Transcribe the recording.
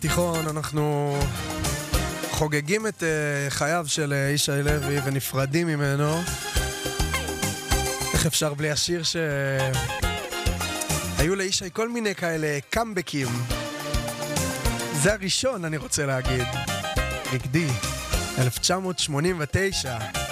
תיכון אנחנו חוגגים את חייו של ישי לוי ונפרדים ממנו. איך אפשר בלי השיר היו לישי כל מיני כאלה קאמבקים. זה הראשון אני רוצה להגיד. רקדי, 1989.